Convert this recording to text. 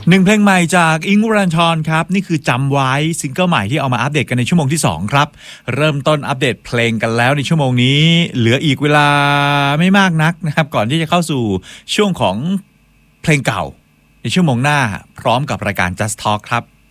หนึ่งเพลงใหม่จากอิงค์วรัญชรครับนี่คือจำไว้ซิงเกิลใหม่ที่เอามาอัปเดตกันในชั่วโมงที่2ครับเริ่มต้นอัปเดตเพลงกันแล้วในชั่วโมงนี้เหลืออีกเวลาไม่มากนักนะครับก่อนที่จะเข้าสู่ช่วงของเพลงเก่าในชั่วโมงหน้าพร้อมกับรายการ Just Talk ครับ